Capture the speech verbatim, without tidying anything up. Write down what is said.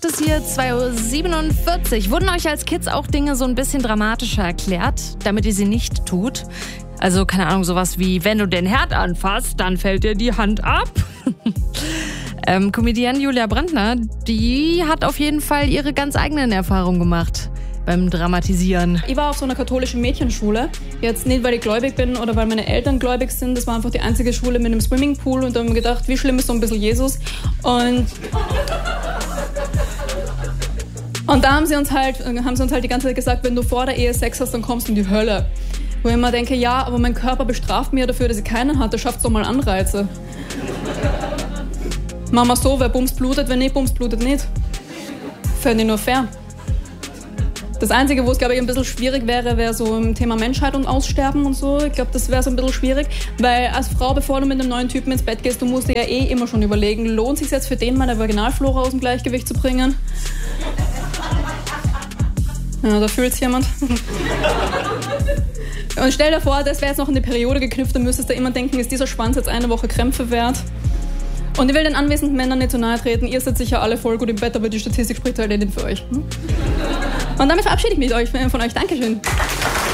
Es ist hier zwei Uhr siebenundvierzig. Wurden euch als Kids auch Dinge so ein bisschen dramatischer erklärt, damit ihr sie nicht tut? Also, keine Ahnung, sowas wie, wenn du den Herd anfasst, dann fällt dir die Hand ab. ähm, Comedienne Julia Brandner, die hat auf jeden Fall ihre ganz eigenen Erfahrungen gemacht beim Dramatisieren. Ich war auf so einer katholischen Mädchenschule. Jetzt nicht, weil ich gläubig bin oder weil meine Eltern gläubig sind. Das war einfach die einzige Schule mit einem Swimmingpool. Und da haben wir gedacht, wie schlimm ist so ein bisschen Jesus? Und... Und da haben sie, uns halt, haben sie uns halt die ganze Zeit gesagt, wenn du vor der Ehe Sex hast, dann kommst du in die Hölle. Wo ich immer denke, ja, aber mein Körper bestraft mich dafür, dass ich keinen hatte, schafft doch mal Anreize. Machen wir so, wer Bums blutet, wer nicht Bums blutet nicht. Fände ich nur fair. Das Einzige, wo es, glaube ich, ein bisschen schwierig wäre, wäre so im Thema Menschheit und Aussterben und so. Ich glaube, das wäre so ein bisschen schwierig, weil als Frau, bevor du mit einem neuen Typen ins Bett gehst, du musst dir ja eh immer schon überlegen, lohnt es sich jetzt für den, meine Vaginalflora aus dem Gleichgewicht zu bringen? Ja, da fühlt's jemand. Und stell dir vor, das wäre jetzt noch in die Periode geknüpft, dann müsstest du immer denken, ist dieser Schwanz jetzt eine Woche Krämpfe wert? Und ich will den anwesenden Männern nicht zu nahe treten, ihr seid sicher alle voll gut im Bett, aber die Statistik spricht halt nicht für euch. Und damit verabschiede ich mich von euch. Dankeschön.